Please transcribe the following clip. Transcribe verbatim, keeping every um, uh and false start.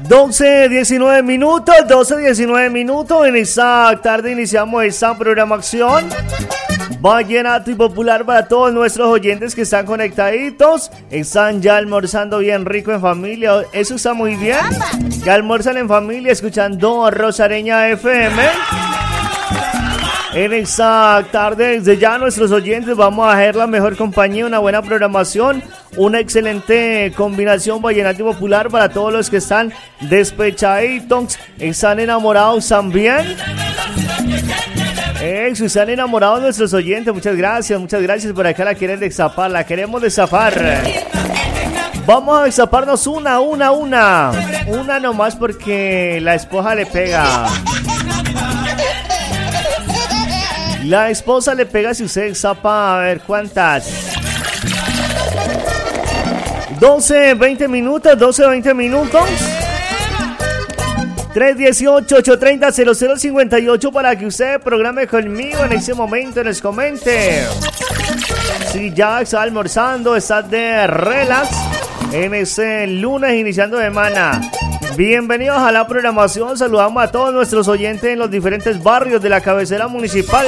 doce, diecinueve minutos, doce, diecinueve minutos. En esta tarde iniciamos esta programación vallenato y popular para todos nuestros oyentes que están conectaditos. Están ya almorzando bien rico en familia. Eso está muy bien. Que almuerzan en familia escuchando Rosareña F M. En esta tarde, desde ya nuestros oyentes vamos a hacer la mejor compañía, una buena programación, una excelente combinación vallenato y popular para todos los que están despechaditos, están enamorados también. Eh, si están enamorados nuestros oyentes, muchas gracias, muchas gracias. Por acá la quieren destapar, la queremos destapar. Vamos a destaparnos una, una, una. Una nomás porque la esposa le pega. La esposa le pega si usted destapa, a ver cuántas. doce, veinte minutos, doce, veinte minutos. tres dieciocho, ochocientos treinta, cero cero cincuenta y ocho para que usted programe conmigo en ese momento, nos comente. Si ya está almorzando, está de relax en ese lunes iniciando semana. Bienvenidos a la programación. Saludamos a todos nuestros oyentes en los diferentes barrios de la cabecera municipal.